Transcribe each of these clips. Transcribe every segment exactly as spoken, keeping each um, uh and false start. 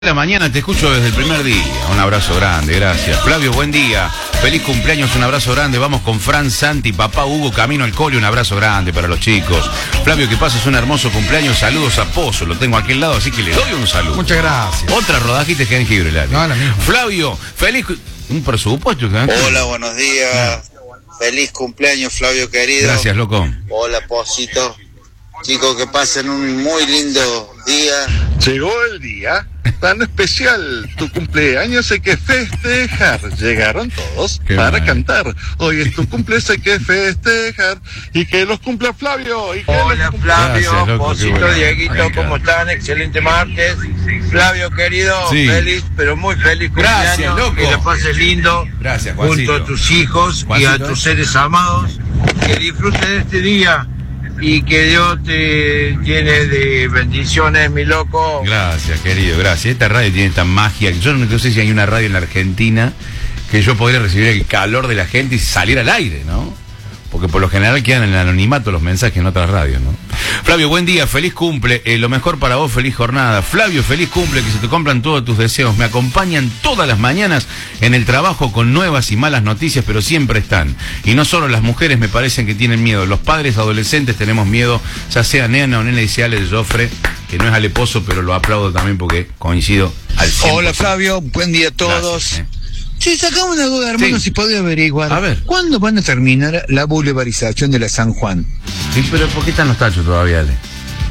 La mañana te escucho desde el primer día. Un abrazo grande, gracias. Flavio, buen día. Feliz cumpleaños, un abrazo grande. Vamos con Fran, Santi, papá Hugo, camino al cole. Un abrazo grande para los chicos. Flavio, que pases un hermoso cumpleaños. Saludos a Pozo, lo tengo aquí al lado, así que le doy un saludo. Muchas gracias. Otra rodajita de jengibre, Lali. No, la misma. Flavio, feliz... Un presupuesto. ¿Eh? Hola, buenos días. Feliz cumpleaños, Flavio querido. Gracias, loco. Hola, Pocito. Chicos, que pasen un muy lindo día. Llegó el día tan especial, tu cumpleaños hay que festejar. Llegaron todos Qué para mal. cantar. Hoy es tu cumpleaños, hay que festejar. Y que los cumpla Flavio. Y que Hola, los cumpla- Flavio, Gracias, loco, qué Pocito, bueno. Dieguito, Acá. ¿cómo están? Excelente martes. Flavio querido, Sí. feliz, pero muy feliz cumpleaños. Gracias, loco. Que le pases lindo. Gracias, Juancito. Junto a tus hijos Juancito. y a tus seres amados. Que disfruten de este día. Y que Dios te llene de bendiciones, mi loco. Gracias, querido, gracias. Esta radio tiene esta magia. Yo no sé si hay una radio en la Argentina que yo podría recibir el calor de la gente y salir al aire, ¿no? Porque por lo general quedan en el anonimato los mensajes en otras radios, ¿no? Flavio, buen día, feliz cumple, eh, lo mejor para vos, feliz jornada. Flavio, feliz cumple, que se te cumplan todos tus deseos. Me acompañan todas las mañanas en el trabajo con nuevas y malas noticias, pero siempre están. Y no solo las mujeres me parecen que tienen miedo, los padres adolescentes tenemos miedo, ya sea nena o nena, dice Ale Joffre, que no es aleposo, pero lo aplaudo también porque coincido al cien por ciento. Hola Flavio, buen día a todos. Gracias, eh. Sí, sacamos una duda, hermano, Sí. si podés averiguar. A ver. ¿Cuándo van a terminar la boulevarización de la San Juan? Sí, pero ¿por qué están los tachos todavía, Ale?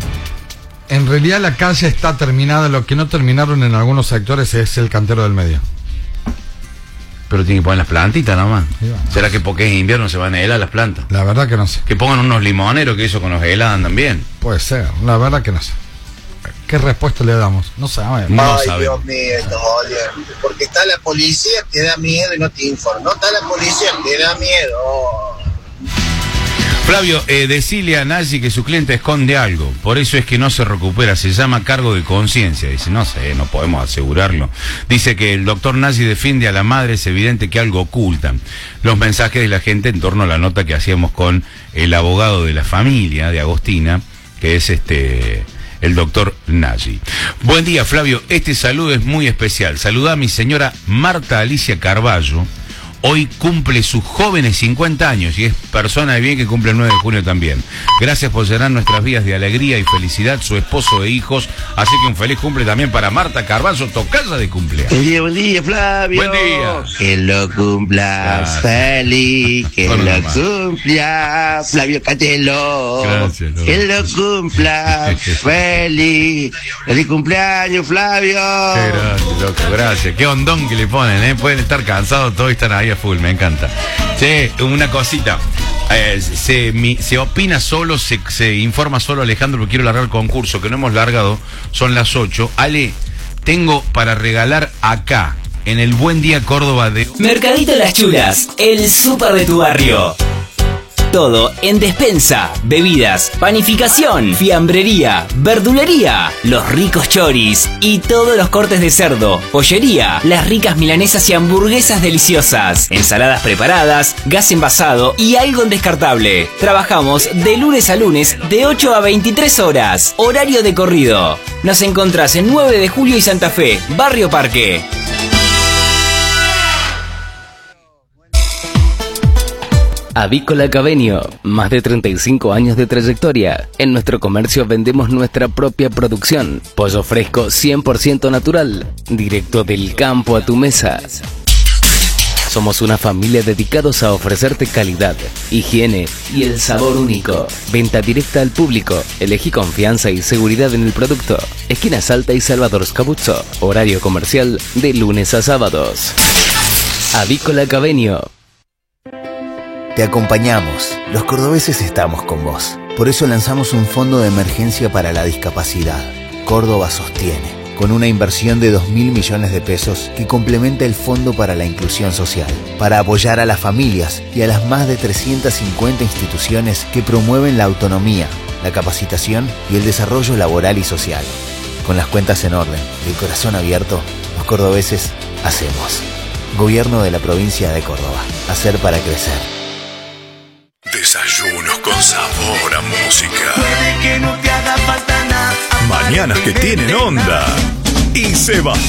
En realidad la calle está terminada, lo que no terminaron en algunos sectores es el cantero del medio. Pero tienen que poner las plantitas nomás. Sí, bueno. ¿Será que porque es invierno se van a helar las plantas? La verdad que no sé. Que pongan unos limoneros, que eso con los helados andan bien. Puede ser, la verdad que no sé. ¿Qué respuesta le damos? No sabemos. No Ay, sabemos. Dios mío, estos odios. Porque está la policía que da miedo y no te informa. No está la policía que da miedo. Flavio, eh, decile a Nayi que su cliente esconde algo. Por eso es que no se recupera. Se llama cargo de conciencia. Dice, no sé, no podemos asegurarlo. Dice que el doctor Nayi defiende a la madre. Es evidente que algo ocultan. Los mensajes de la gente en torno a la nota que hacíamos con el abogado de la familia de Agostina, que es este... el doctor Nayi. Buen día, Flavio. Este saludo es muy especial. Saluda a mi señora Marta Alicia Carballo. Hoy cumple sus jóvenes cincuenta años y es persona de bien que cumple el nueve de junio también. Gracias por llenar nuestras vidas de alegría y felicidad, su esposo e hijos. Así que un feliz cumple también para Marta Carballo, tocaya de cumpleaños. Buen día, buen día, Flavio. Buen día. Que lo cumplas Gracias. feliz, que Con lo nomás. cumpla Flavio Catelo. Gracias, no. Que lo cumpla feliz. Feliz cumpleaños, Flavio. Qué grande, loco, gracias. Qué hondón que le ponen, ¿eh? Pueden estar cansados, todos están ahí a full, me encanta. Che, una cosita. Eh, se, mi- se opina solo, se, se informa solo Alejandro, porque quiero largar el concurso, que no hemos largado, son las ocho. Ale, tengo para regalar acá, en el Buen Día Córdoba de... Mercadito Las Chulas, el súper de tu barrio. Todo en despensa, bebidas, panificación, fiambrería, verdulería, los ricos choris y todos los cortes de cerdo, pollería, las ricas milanesas y hamburguesas deliciosas, ensaladas preparadas, gas envasado y algo descartable. Trabajamos de lunes a lunes de ocho a veintitrés horas, horario de corrido. Nos encontrás en nueve de julio y Santa Fe, Barrio Parque. Avícola Cabenio, más de treinta y cinco años de trayectoria. En nuestro comercio vendemos nuestra propia producción. Pollo fresco cien por ciento natural, directo del campo a tu mesa. Somos una familia dedicados a ofrecerte calidad, higiene y el sabor único. Venta directa al público. Elegí confianza y seguridad en el producto. Esquina Salta y Salvador Scabuzzo. Horario comercial de lunes a sábados. Avícola Cabenio. Te acompañamos. Los cordobeses estamos con vos. Por eso lanzamos un fondo de emergencia para la discapacidad. Córdoba sostiene, con una inversión de dos mil millones de pesos que complementa el Fondo para la Inclusión Social, para apoyar a las familias y a las más de trescientas cincuenta instituciones que promueven la autonomía, la capacitación y el desarrollo laboral y social. Con las cuentas en orden y el corazón abierto, los cordobeses hacemos. Gobierno de la provincia de Córdoba. Hacer para crecer. Desayunos con sabor a música. Puede que no te haga falta nada. Mañanas que tienen onda. y Sebastián.